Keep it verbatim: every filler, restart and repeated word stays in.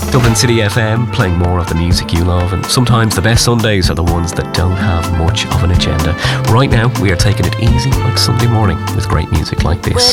Dublin City F M, playing more of the music you love, and sometimes the best Sundays are the ones that don't have much of an agenda. Right now, we are taking it easy like Sunday morning with great music like this.